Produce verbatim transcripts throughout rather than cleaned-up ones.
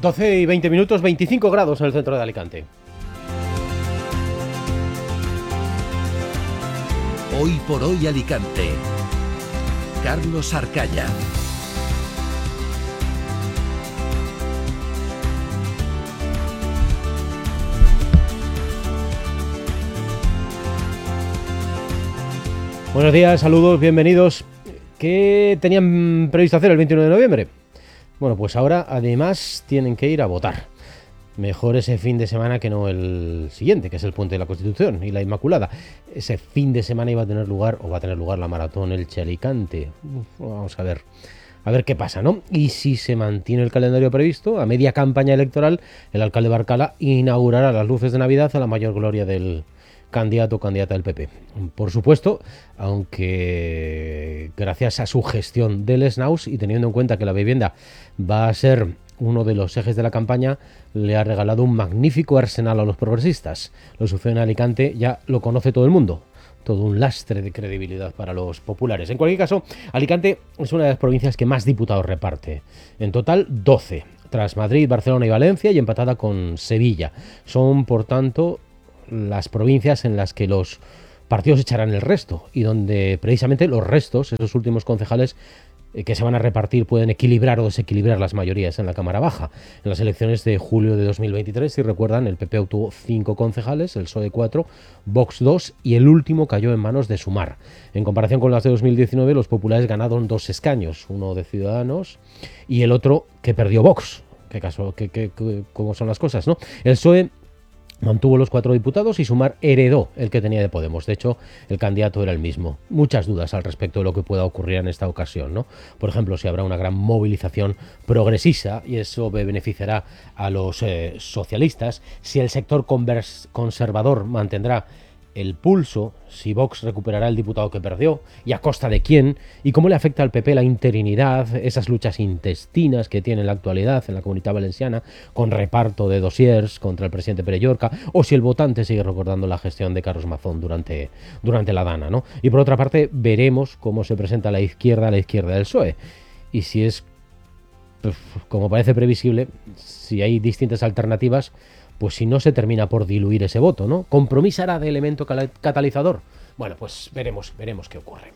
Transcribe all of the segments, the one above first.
doce y veinte minutos, veinticinco grados en el centro de Alicante. Hoy por hoy Alicante. Carlos Arcaya. Buenos días, saludos, bienvenidos. ¿Qué tenían previsto hacer el veintiuno de noviembre? Bueno, pues ahora además tienen que ir a votar. Mejor ese fin de semana que no el siguiente, que es el Puente de la Constitución y la Inmaculada. Ese fin de semana iba a tener lugar, o va a tener lugar la maratón Elche-Alicante. Vamos a ver, a ver qué pasa, ¿no? Y si se mantiene el calendario previsto, a media campaña electoral, el alcalde Barcala inaugurará las luces de Navidad a la mayor gloria del candidato o candidata del P P. Por supuesto, aunque gracias a su gestión del S N A U S y teniendo en cuenta que la vivienda va a ser uno de los ejes de la campaña, le ha regalado un magnífico arsenal a los progresistas. Lo sucede en Alicante, ya lo conoce todo el mundo. Todo un lastre de credibilidad para los populares. En cualquier caso, Alicante es una de las provincias que más diputados reparte. En total, doce, tras Madrid, Barcelona y Valencia, y empatada con Sevilla. Son, por tanto, las provincias en las que los partidos echarán el resto y donde precisamente los restos, esos últimos concejales eh, que se van a repartir, pueden equilibrar o desequilibrar las mayorías en la Cámara Baja. En las elecciones de julio de dos mil veintitrés, si recuerdan, el P P obtuvo cinco concejales, el P S O E cuatro, Vox dos y el último cayó en manos de Sumar. En comparación con las de dos mil diecinueve, los populares ganaron dos escaños, uno de Ciudadanos y el otro que perdió Vox. Qué caso, qué, qué, qué, cómo son las cosas, ¿no? El P S O E mantuvo los cuatro diputados y Sumar heredó el que tenía de Podemos. De hecho, el candidato era el mismo. Muchas dudas al respecto de lo que pueda ocurrir en esta ocasión, ¿no? Por ejemplo, si habrá una gran movilización progresista y eso beneficiará a los eh, socialistas, si el sector conservador mantendrá el pulso, si Vox recuperará el diputado que perdió y a costa de quién, y cómo le afecta al P P la interinidad, esas luchas intestinas que tiene en la actualidad en la Comunitat Valenciana con reparto de dossiers contra el presidente Pere Llorca, o si el votante sigue recordando la gestión de Carlos Mazón durante, durante la Dana, ¿no? Y por otra parte veremos cómo se presenta la izquierda a la izquierda del P S O E y si es, pues, como parece previsible, si hay distintas alternativas, pues si no se termina por diluir ese voto, ¿no? ¿Compromís hará de elemento catalizador? Bueno, pues veremos, veremos qué ocurre.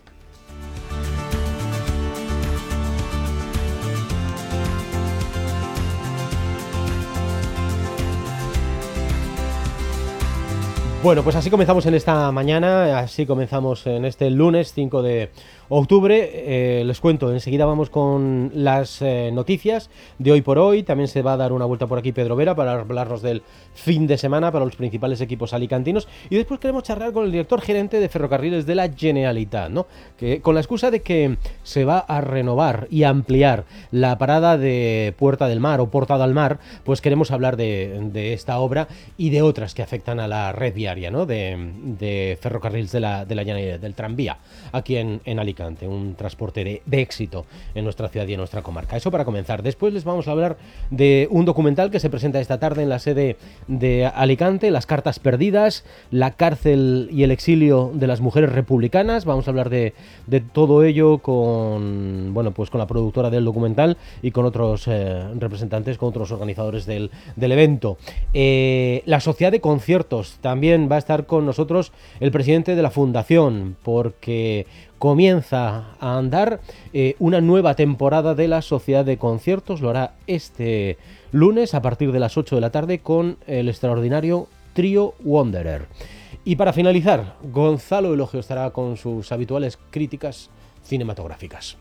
Bueno, pues así comenzamos en esta mañana, así comenzamos en este lunes cinco de octubre. Eh, les cuento, enseguida vamos con las eh, noticias de hoy por hoy. También se va a dar una vuelta por aquí Pedro Vera para hablarnos del fin de semana para los principales equipos alicantinos. Y después queremos charlar con el director gerente de Ferrocarriles de la Generalitat, ¿no? Que con la excusa de que se va a renovar y ampliar la parada de Puerta del Mar o Portada al Mar, pues queremos hablar de, de esta obra y de otras que afectan a la red viaria, ¿no? de, de Ferrocarriles de la, de la Generalitat, del tranvía aquí en, en Alicante. Un transporte de, de éxito en nuestra ciudad y en nuestra comarca. Eso para comenzar. Después les vamos a hablar de un documental que se presenta esta tarde en la sede de Alicante, Las cartas perdidas, la cárcel y el exilio de las mujeres republicanas. Vamos a hablar de, de todo ello con, bueno, pues con la productora del documental y con otros eh, representantes, con otros organizadores del, del evento. Eh, la Sociedad de Conciertos, también va a estar con nosotros el presidente de la Fundación, porque comienza a andar eh, una nueva temporada de la Sociedad de Conciertos. Lo hará este lunes a partir de las ocho de la tarde con el extraordinario Trío Wanderer. Y para finalizar, Gonzalo Elogio estará con sus habituales críticas cinematográficas.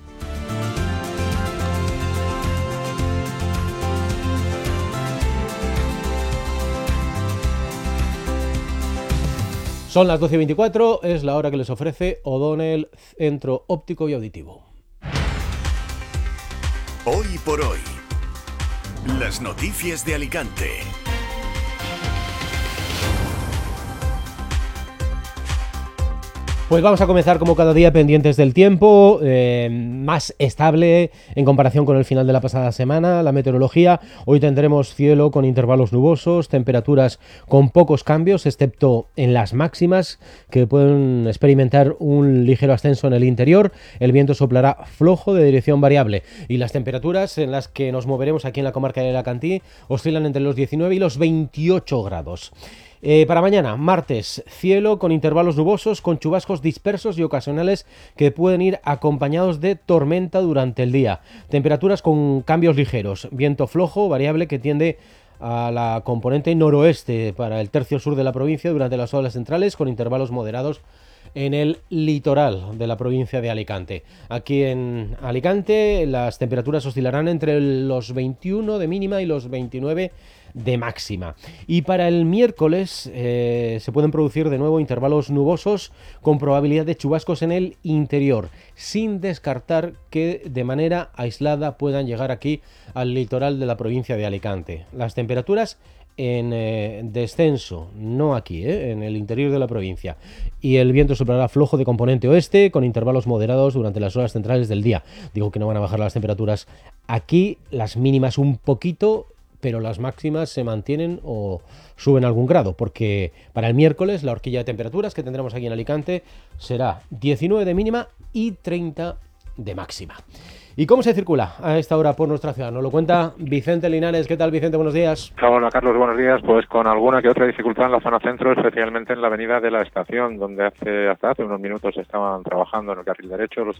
Son las doce y veinticuatro, es la hora que les ofrece O'Donnell Centro Óptico y Auditivo. Hoy por hoy, las noticias de Alicante. Pues vamos a comenzar como cada día pendientes del tiempo, eh, más estable en comparación con el final de la pasada semana, la meteorología. Hoy tendremos cielo con intervalos nubosos, temperaturas con pocos cambios, excepto en las máximas, que pueden experimentar un ligero ascenso en el interior. El viento soplará flojo de dirección variable y las temperaturas en las que nos moveremos aquí en la comarca de Alacantí oscilan entre los diecinueve y los veintiocho grados. Eh, para mañana, martes, cielo con intervalos nubosos, con chubascos dispersos y ocasionales que pueden ir acompañados de tormenta durante el día. Temperaturas con cambios ligeros, viento flojo, variable que tiende a la componente noroeste para el tercio sur de la provincia durante las horas centrales, con intervalos moderados en el litoral de la provincia de Alicante. Aquí en Alicante las temperaturas oscilarán entre los veintiuno de mínima y los veintinueve de máxima. Y para el miércoles eh, se pueden producir de nuevo intervalos nubosos con probabilidad de chubascos en el interior, sin descartar que de manera aislada puedan llegar aquí al litoral de la provincia de Alicante. Las temperaturas en eh, descenso, no aquí, eh, en el interior de la provincia, y el viento soplará flojo de componente oeste con intervalos moderados durante las horas centrales del día. Digo que no van a bajar las temperaturas aquí, las mínimas un poquito, pero las máximas se mantienen o suben algún grado, porque para el miércoles la horquilla de temperaturas que tendremos aquí en Alicante será diecinueve de mínima y treinta de máxima. ¿Y cómo se circula a esta hora por nuestra ciudad? Nos lo cuenta Vicente Linares. ¿Qué tal, Vicente? Buenos días. Hola, Carlos. Buenos días. Pues con alguna que otra dificultad en la zona centro, especialmente en la avenida de la Estación, donde hace hasta hace unos minutos estaban trabajando en el carril derecho los